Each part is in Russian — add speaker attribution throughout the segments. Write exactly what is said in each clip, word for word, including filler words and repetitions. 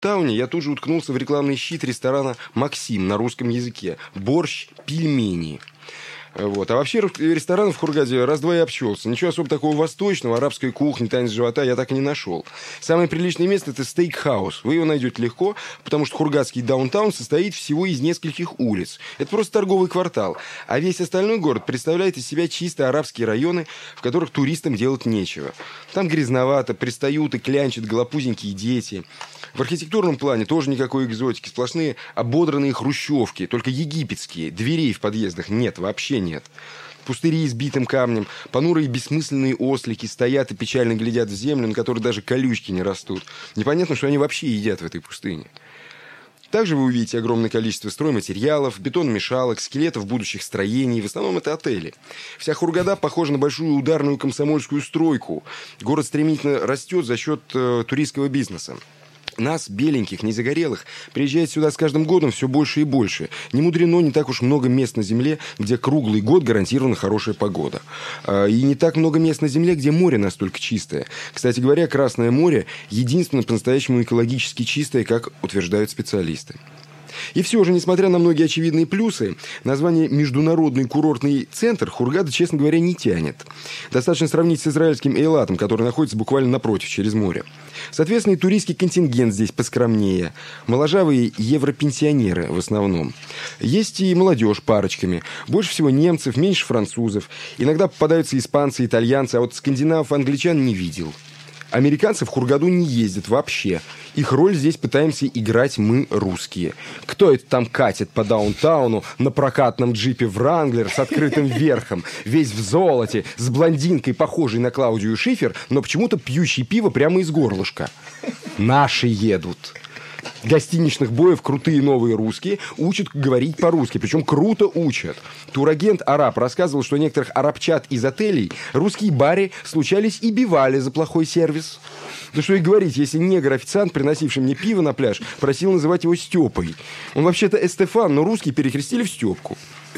Speaker 1: Тауне я тут же уткнулся в рекламный щит ресторана «Максим» на русском языке. Борщ, пельмени. Вот. А вообще ресторанов в Хургаде раз-два и обчелся. Ничего особо такого восточного, арабской кухни, танец живота я так и не нашел. Самое приличное место – это стейк-хаус. Вы его найдете легко, потому что хургадский даунтаун состоит всего из нескольких улиц. Это просто торговый квартал. А весь остальной город представляет из себя чисто арабские районы, в которых туристам делать нечего. Там грязновато, пристают и клянчат голопузенькие дети. В архитектурном плане тоже никакой экзотики. Сплошные ободранные хрущевки, только египетские. Дверей в подъездах нет, вообще нет. Пустыри с битым камнем, понурые бессмысленные ослики стоят и печально глядят в землю, на которой даже колючки не растут. Непонятно, что они вообще едят в этой пустыне. Также вы увидите огромное количество стройматериалов, бетономешалок, скелетов будущих строений. В основном это отели. Вся Хургада похожа на большую ударную комсомольскую стройку. Город стремительно растет за счет э, туристского бизнеса. Нас, беленьких, не загорелых, приезжает сюда с каждым годом все больше и больше. Не мудрено, не так уж много мест на земле, где круглый год гарантирована хорошая погода. И не так много мест на земле, где море настолько чистое. Кстати говоря, Красное море единственное по-настоящему экологически чистое, как утверждают специалисты. И все же, несмотря на многие очевидные плюсы, название «Международный курортный центр» Хургада, честно говоря, не тянет. Достаточно сравнить с израильским Эйлатом, который находится буквально напротив, через море. Соответственно, и туристский контингент здесь поскромнее. Моложавые европенсионеры в основном. Есть и молодежь парочками. Больше всего немцев, меньше французов. Иногда попадаются испанцы, итальянцы, а вот скандинавов, англичан не видел. Американцы в Хургаду не ездят вообще. Их роль здесь пытаемся играть мы, русские. Кто это там катит по даунтауну на прокатном джипе «Вранглер» с открытым верхом, весь в золоте, с блондинкой, похожей на Клаудию Шифер, но почему-то пьющий пиво прямо из горлышка? Наши едут. Гостиничных боев крутые новые русские учат говорить по-русски, причем круто учат. Турагент араб рассказывал, что некоторых арабчат из отелей русские бари случались и бивали за плохой сервис. Да что и говорить, если негр-официант, приносивший мне пиво на пляж, просил называть его Степой. Он вообще-то Эстефан, но русские перекрестили в Степку.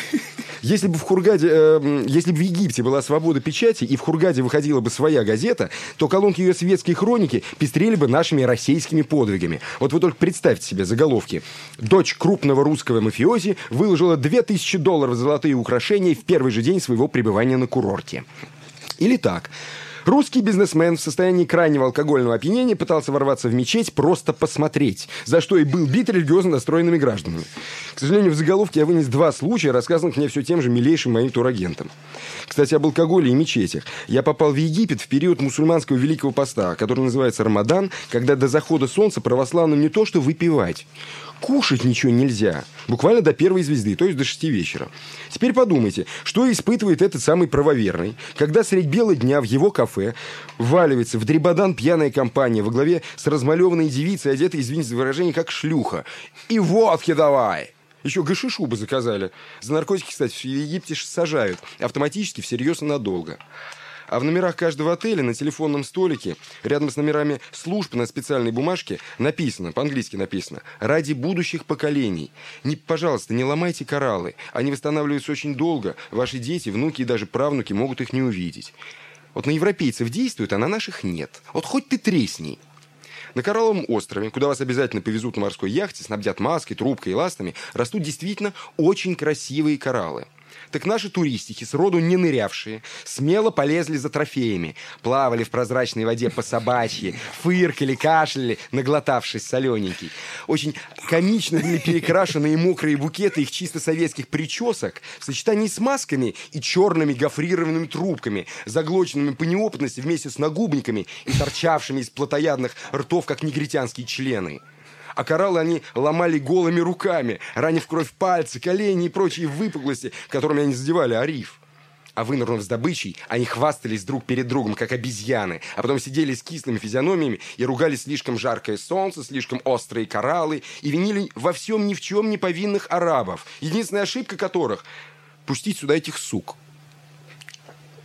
Speaker 1: Если бы в Хургаде, э, если бы в Египте была свобода печати и в Хургаде выходила бы своя газета, то колонки ее светской хроники пестрели бы нашими российскими подвигами. Вот вы только представьте себе заголовки. Дочь крупного русского мафиози выложила две тысячи долларов за золотые украшения в первый же день своего пребывания на курорте. Или так. Русский бизнесмен в состоянии крайнего алкогольного опьянения пытался ворваться в мечеть просто посмотреть, за что и был бит религиозно настроенными гражданами. К сожалению, в заголовке я вынес два случая, рассказанных мне все тем же милейшим моим турагентом. Кстати, об алкоголе и мечетях. Я попал в Египет в период мусульманского Великого Поста, который называется Рамадан, когда до захода солнца православным не то что выпивать. Кушать ничего нельзя. Буквально до первой звезды, то есть до шести вечера. Теперь подумайте, что испытывает этот самый правоверный, когда средь бела дня в его кафе вваливается в дребодан пьяная компания во главе с размалеванной девицей, одетой, извините за выражение, как шлюха. И водки давай! Еще гашишу бы заказали. За наркотики, кстати, в Египте сажают. Автоматически, всерьез и надолго. А в номерах каждого отеля на телефонном столике, рядом с номерами служб на специальной бумажке, написано, по-английски написано, «Ради будущих поколений». Не, пожалуйста, не ломайте кораллы. Они восстанавливаются очень долго. Ваши дети, внуки и даже правнуки могут их не увидеть. Вот на европейцев действует, а на наших нет. Вот хоть ты тресни. На Коралловом острове, куда вас обязательно повезут на морской яхте, снабдят маской, трубкой и ластами, растут действительно очень красивые кораллы. Так наши туристики, сроду не нырявшие, смело полезли за трофеями, плавали в прозрачной воде по-собачьи, фыркали, кашляли, наглотавшись солененький. Очень комично были перекрашенные мокрые букеты их чисто советских причесок в сочетании с масками и черными гофрированными трубками, заглоченными по неопытности вместе с нагубниками и торчавшими из плотоядных ртов, как негритянские члены. А кораллы они ломали голыми руками, ранив кровь пальцы, колени и прочие выпуклости, которыми они задевали о риф. А вынырнув с добычей, они хвастались друг перед другом, как обезьяны, а потом сидели с кислыми физиономиями и ругали слишком жаркое солнце, слишком острые кораллы и винили во всем ни в чем не повинных арабов, единственная ошибка которых – пустить сюда этих сук.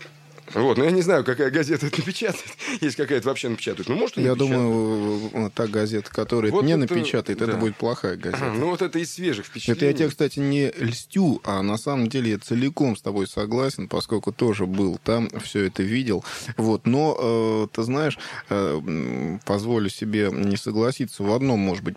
Speaker 1: Вот, но я не знаю, какая газета это напечатает, если какая-то вообще напечатает. Ну, может, и
Speaker 2: Я
Speaker 1: напечатает.
Speaker 2: думаю, та газета, которая
Speaker 1: Вот
Speaker 2: это не
Speaker 1: это,
Speaker 2: напечатает,
Speaker 1: да.
Speaker 2: это будет плохая газета.
Speaker 1: Ага, ну, вот это из свежих впечатлений.
Speaker 2: Это я тебе, кстати, не льстю, а на самом деле я целиком с тобой согласен, поскольку тоже был там, все это видел. Вот. Но, э, ты знаешь, э, позволю себе не согласиться в одном, может быть,